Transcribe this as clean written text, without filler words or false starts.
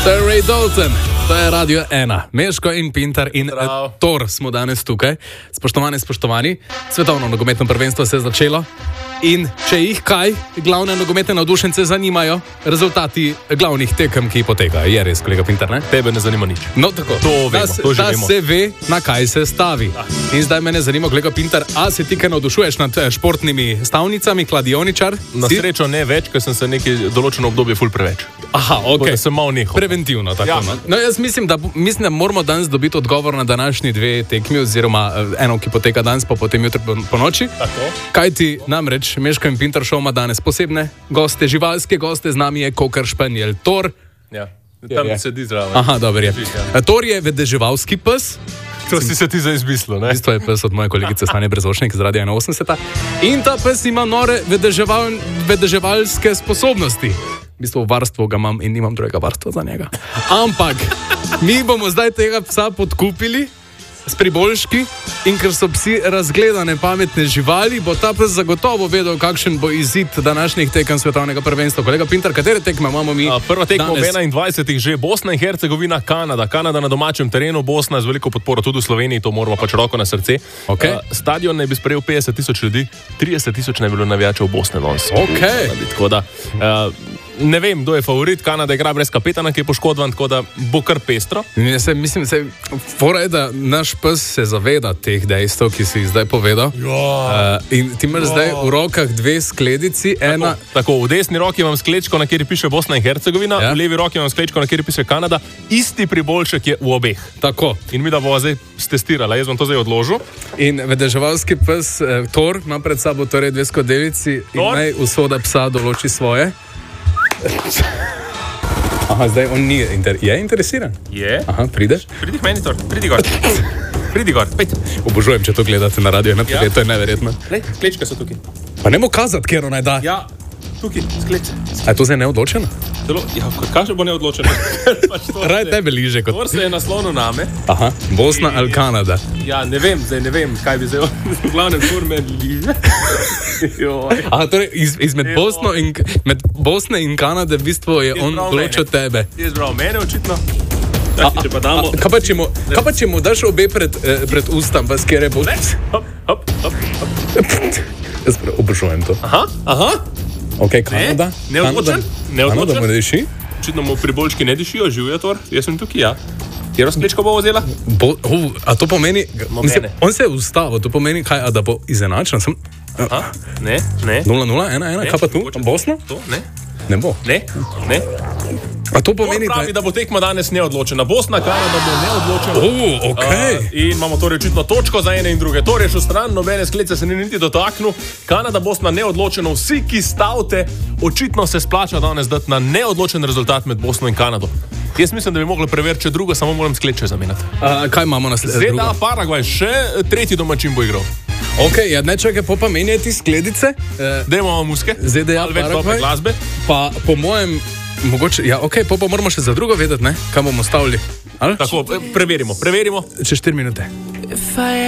To je Ray Dalton, to je Radio 1. Meško in Pintar in Thor smo danes tukaj. Spoštovani, svetovno nogometno prvenstvo se je začelo. In če jih kaj, glavne nogometne navdušence zanimajo rezultati glavnih tekem, ki potekajo. Je res, kolega Pintar, ne? Tebe ne zanima nič. No, tako. To vemo, to že vemo. Da se ve, na kaj se stavi. In zdaj mene zanima, kolega Pintar, a se ti kaj navdušuješ nad športnimi stavnicami, kladioničar? Na srečo ne več, ker sem se neki določeno obdobje ful preveč. Aha, ok. Sem mal nehal. Preventivno, tako. Ja. No, jaz mislim, da moramo danes dobiti odgovor na današnji dve tekmi, oziroma eno, ki poteka danes, pa potem jutri po noči. Tako. Kaj ti namreč, Meško in Pintar show ima danes posebne goste, živalske goste, z nami je koker španjel Thor. Ja, tam sedi zraven. Aha, dobro je. Thor je vedeževalski pes. To si se ti za izmislil, ne? Isto je pes od moje kolegice Stanje Brezočnik z Radia 81. In ta pes ima nore vedeževalske sposobnosti. V bistvu varstvo ga imam in nimam drugega varstva za njega. Ampak mi bomo zdaj tega psa podkupili s priboljški in ker so psi razgledane pametne živali, bo ta pes zagotovo vedel, kakšen bo izid današnjih tekem svetovnega prvenstva. Kolega Pintar, katere tekme imamo mi? Prva tekma v 21. že Bosna in Hercegovina, Kanada. Kanada na domačem terenu, Bosna z veliko podporo tudi v Sloveniji, to moramo pač roko na srce. Okay. Stadion ne bi sprejel 50,000 ljudi, 30,000 ne bi bilo navijačev v Bosne danes. Okay. Tako da ne vem, kdo je favorit. Kanada igra brez kapetana, ki je poškodovan, tako da bo kar pestro. Mislim, fora je, da naš pes se zaveda teh dejstev, ki si jih zdaj povedal. In ti imaš zdaj v rokah dve skledici. Tako, v desni roki imam sklečko, na kateri piše Bosna in Hercegovina, v levi roki imam sklečko, na kateri piše Kanada. Isti priboljšek je v obeh. Tako. In mi da bova zdaj stestirala, jaz bom to zdaj odložil. In vedeževalski pes Thor ima pred sabo torej dve skodelici in naj usoda psa določi svoje. Aha, zdaj on ni interesiran? Je. Aha, prideš? Pridi k meni, Thor, pridi gor. Pridi gor, pejte. Obožujem, če to gledate na radio, ne? Ja. To je neverjetno. Lej, sklečke so tukaj. Pa ne mo kazati, kjer naj da. Ja, tukaj, skleče. A je to zdaj neodločeno? Ja, kaže bo neodločeno. Raj tebe liže kot... Thor se je naslonil name. Aha, Bosna ali Kanada? Ja, ne vem, kaj bi zdaj... V glavnem Thor me liže. Aha, torej med Bosne in Kanade v bistvu je on določil tebe. Je zbral mene očitno. Kaj pa če mu daš obe pred ustam, pa skere bo... Hop. Jaz obožujem to. Aha. Ok, Kanada? Neodločen? Kanada mu ne diši? Očitno mu priboljški ne dišijo, živijo Thor. Jaz sem tukaj, ja. Kjero sklečko bo vzela? A to pomeni... On se je ustavil, to pomeni kaj, da bo izenačen? Ne. 0-0, 1-1, kaj pa tu? Bosna? To, ne. Ne bo. Ne. A to pomeni, pravi, da bo tekma danes neodločena. Bosna, Kanada bo neodločena. Okay. In imamo torej očitno točko za ene in druge. To je šel stran, nobene sklece se ni niti dotaknil. Kanada, Bosna neodločena. Vsi, ki stavite, očitno se splača danes dati na neodločen rezultat med Bosno in Kanado. Jaz mislim, da bi mogli preveriti, če drugo, samo moram skleče zamenjati. Kaj imamo na sledeče? ZDA, Paragvaj, še tretji domačin bo igral. Ok, ja, ne čakaj, pa menjati skledice. Dajmo muske. ZDA, Paragvaj. Glasbe. Pa po mojem, mogoče, ja, ok, pa moramo še za drugo vedeti, ne? Kaj bomo stavili? Tako, preverimo. Čez 4 minute.